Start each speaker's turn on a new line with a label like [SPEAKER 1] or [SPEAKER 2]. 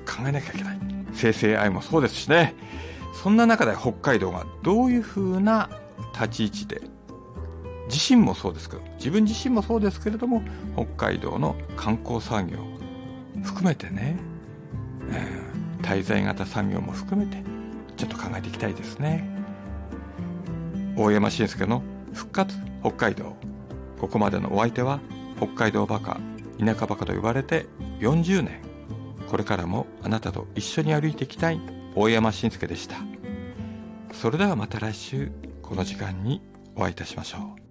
[SPEAKER 1] 考えなきゃいけない。生成 AI もそうですしね。そんな中で北海道がどういうふうな立ち位置で、自身もそうですけど、自分自身もそうですけれども、北海道の観光産業含めてね、滞在型産業も含めてちょっと考えていきたいですね。大山伸介の復活北海道。ここまでのお相手は北海道バカ、田舎バカと言われて40年。これからもあなたと一緒に歩いていきたい大山伸介でした。それではまた来週この時間にお会いいたしましょう。